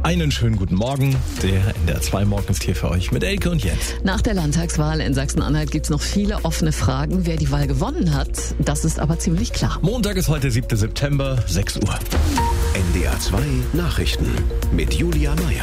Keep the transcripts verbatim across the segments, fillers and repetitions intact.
Einen schönen guten Morgen. Der N D R zwei Morgen ist hier für euch mit Elke und Jens. Nach der Landtagswahl in Sachsen-Anhalt gibt es noch viele offene Fragen. Wer die Wahl gewonnen hat, das ist aber ziemlich klar. Montag ist heute siebter September, sechs Uhr. N D R zwei Nachrichten mit Julia Meyer.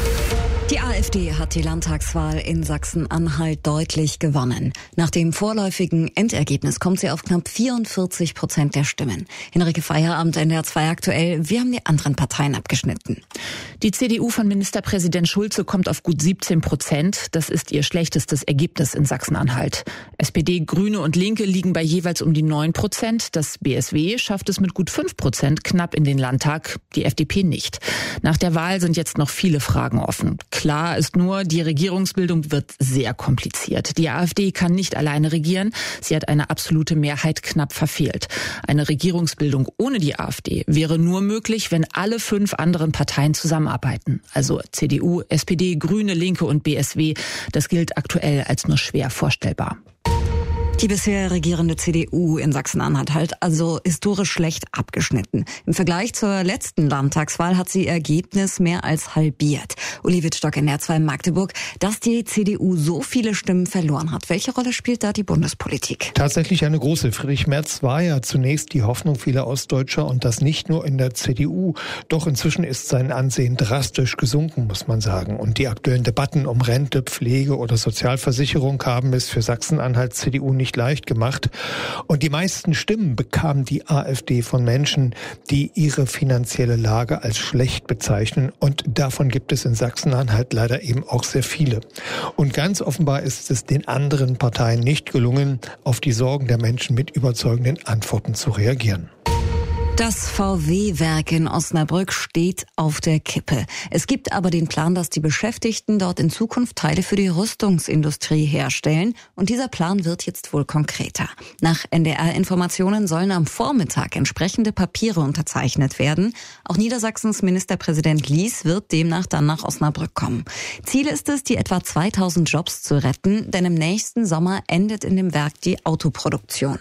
Die AfD hat die Landtagswahl in Sachsen-Anhalt deutlich gewonnen. Nach dem vorläufigen Endergebnis kommt sie auf knapp vierundvierzig Prozent der Stimmen. Henrike Feierabend, N D R zwei aktuell. Wie haben die anderen Parteien abgeschnitten? Die C D U von Ministerpräsident Schulze kommt auf gut siebzehn Prozent. Das ist ihr schlechtestes Ergebnis in Sachsen-Anhalt. S P D, Grüne und Linke liegen bei jeweils um die neun Prozent. Das B S W schafft es mit gut fünf Prozent knapp in den Landtag, die F D P nicht. Nach der Wahl sind jetzt noch viele Fragen offen. Klar ist nur, die Regierungsbildung wird sehr kompliziert. Die AfD kann nicht alleine regieren. Sie hat eine absolute Mehrheit knapp verfehlt. Eine Regierungsbildung ohne die AfD wäre nur möglich, wenn alle fünf anderen Parteien zusammenarbeiten. Also C D U, S P D, Grüne, Linke und B S W. Das gilt aktuell als nur schwer vorstellbar. Die bisher regierende C D U in Sachsen-Anhalt hat also historisch schlecht abgeschnitten. Im Vergleich zur letzten Landtagswahl hat sie ihr Ergebnis mehr als halbiert. Uli Wittstock in N D R zwei Magdeburg, dass die C D U so viele Stimmen verloren hat. Welche Rolle spielt da die Bundespolitik? Tatsächlich eine große. Friedrich Merz war ja zunächst die Hoffnung vieler Ostdeutscher und das nicht nur in der C D U. Doch inzwischen ist sein Ansehen drastisch gesunken, muss man sagen. Und die aktuellen Debatten um Rente, Pflege oder Sozialversicherung haben es für Sachsen-Anhalt C D U nicht leicht gemacht. Und die meisten Stimmen bekam die AfD von Menschen, die ihre finanzielle Lage als schlecht bezeichnen. Und davon gibt es in Sachsen-Anhalt leider eben auch sehr viele. Und ganz offenbar ist es den anderen Parteien nicht gelungen, auf die Sorgen der Menschen mit überzeugenden Antworten zu reagieren. Das V W-Werk in Osnabrück steht auf der Kippe. Es gibt aber den Plan, dass die Beschäftigten dort in Zukunft Teile für die Rüstungsindustrie herstellen. Und dieser Plan wird jetzt wohl konkreter. Nach N D R-Informationen sollen am Vormittag entsprechende Papiere unterzeichnet werden. Auch Niedersachsens Ministerpräsident Lies wird demnach dann nach Osnabrück kommen. Ziel ist es, die etwa zweitausend Jobs zu retten, denn im nächsten Sommer endet in dem Werk die Autoproduktion.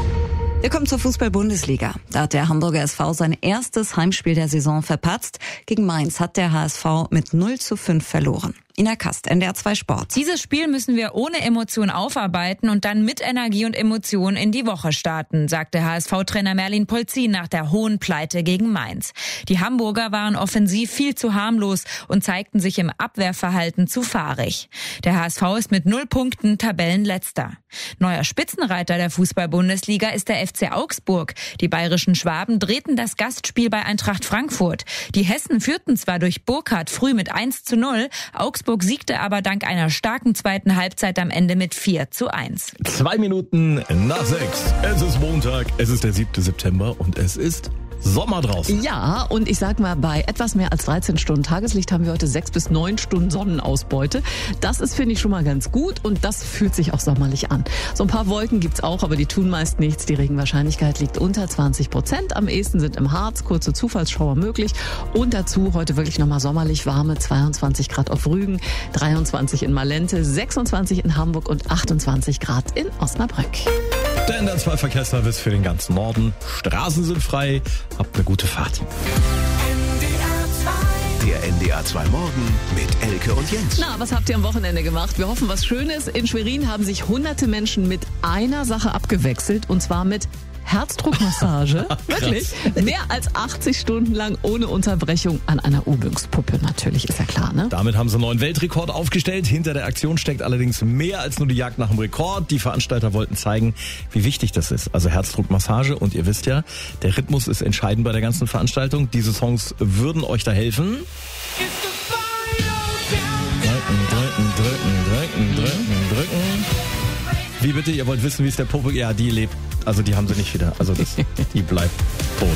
Wir kommen zur Fußball-Bundesliga. Da hat der Hamburger S V sein erstes Heimspiel der Saison verpatzt. Gegen Mainz hat der H S V mit null zu fünf verloren. Ina Kast, N D R zwei Sport. Dieses Spiel müssen wir ohne Emotion aufarbeiten und dann mit Energie und Emotion in die Woche starten, sagte H S V-Trainer Merlin Polzin nach der hohen Pleite gegen Mainz. Die Hamburger waren offensiv viel zu harmlos und zeigten sich im Abwehrverhalten zu fahrig. Der H S V ist mit null Punkten Tabellenletzter. Neuer Spitzenreiter der Fußball-Bundesliga ist der F C Augsburg. Die bayerischen Schwaben drehten das Gastspiel bei Eintracht Frankfurt. Die Hessen führten zwar durch Burkhardt früh mit eins zu null, Augsburg siegte aber dank einer starken zweiten Halbzeit am Ende mit vier zu eins. Zwei Minuten nach sechs. Es ist Montag, es ist der siebter September und es ist Sommer draußen. Ja, und ich sag mal, bei etwas mehr als dreizehn Stunden Tageslicht haben wir heute sechs bis neun Stunden Sonnenausbeute. Das ist, finde ich, schon mal ganz gut und das fühlt sich auch sommerlich an. So ein paar Wolken gibt's auch, aber die tun meist nichts. Die Regenwahrscheinlichkeit liegt unter zwanzig Prozent. Am ehesten sind im Harz kurze Zufallsschauer möglich. Und dazu heute wirklich nochmal sommerlich warme zweiundzwanzig Grad auf Rügen, dreiundzwanzig in Malente, sechsundzwanzig in Hamburg und achtundzwanzig Grad in Osnabrück. Der N D R zwei Verkehrsservice für den ganzen Norden. Straßen sind frei. Habt eine gute Fahrt. Der N D R zwei Morgen mit Elke und Jens. Na, was habt ihr am Wochenende gemacht? Wir hoffen, was Schönes. In Schwerin haben sich hunderte Menschen mit einer Sache abgewechselt, und zwar mit Herzdruckmassage. Wirklich? Mehr als achtzig Stunden lang ohne Unterbrechung an einer Übungspuppe. Natürlich, ist ja klar, ne? Damit haben sie einen neuen Weltrekord aufgestellt. Hinter der Aktion steckt allerdings mehr als nur die Jagd nach dem Rekord. Die Veranstalter wollten zeigen, wie wichtig das ist. Also Herzdruckmassage. Und ihr wisst ja, der Rhythmus ist entscheidend bei der ganzen Veranstaltung. Diese Songs würden euch da helfen. Drücken, drücken, drücken, drücken, drücken, drücken. Wie bitte? Ihr wollt wissen, wie es der Puppe... Ja, die lebt. Also die haben sie nicht wieder. Also das, die bleibt tot.